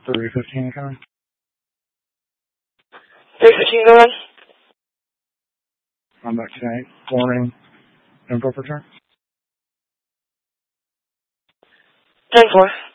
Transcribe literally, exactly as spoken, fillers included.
three fifteen coming. three fifteen going. I'm back tonight. Morning. Info return. ten four.